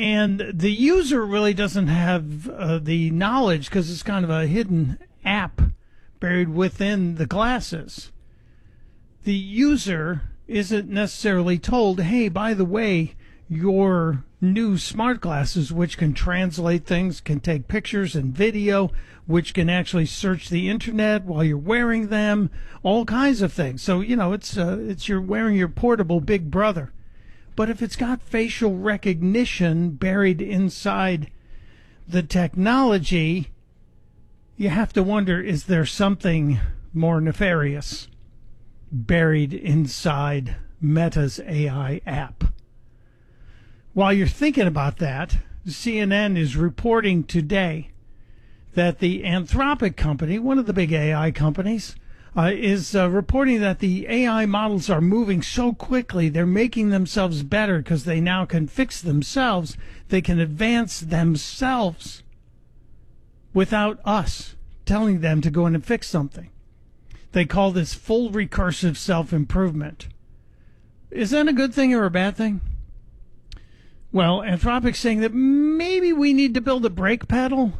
And the user really doesn't have the knowledge because it's kind of a hidden app buried within the glasses. The user isn't necessarily told, hey, by the way, your new smart glasses, which can translate things, can take pictures and video, which can actually search the internet while you're wearing them, all kinds of things. So, it's you're wearing your portable Big Brother. But if it's got facial recognition buried inside the technology, you have to wonder, is there something more nefarious buried inside Meta's AI app? While you're thinking about that, CNN is reporting today that the Anthropic company, one of the big AI companies, is reporting that the AI models are moving so quickly, they're making themselves better because they now can fix themselves. They can advance themselves without us telling them to go in and fix something. They call this full recursive self-improvement. Is that a good thing or a bad thing? Well, Anthropic's saying that maybe we need to build a brake pedal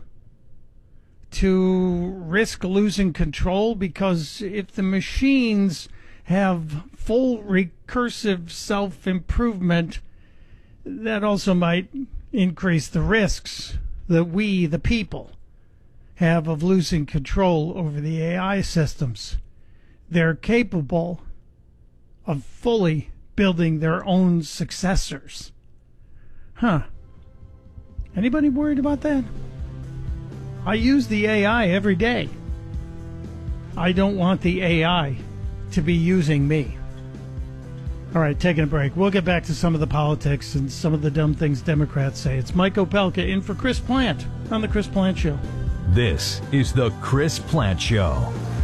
to risk losing control, because if the machines have full recursive self-improvement, that also might increase the risks that we, the people, have of losing control over the AI systems. They're capable of fully building their own successors. Anybody worried about that? I use the AI every day. I don't want the AI to be using me. All right, taking a break. We'll get back to some of the politics and some of the dumb things Democrats say. It's Mike Opelka in for Chris Plant on The Chris Plant Show. This is The Chris Plant Show.